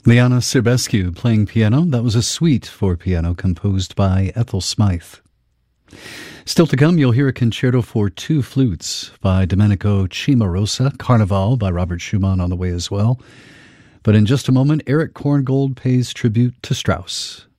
Liana Serbescu playing piano. That was a suite for piano composed by Ethel Smythe. Still to come, you'll hear a concerto for two flutes by Domenico Cimarosa, Carnival by Robert Schumann on the way as well. But in just a moment, Eric Korngold pays tribute to Strauss.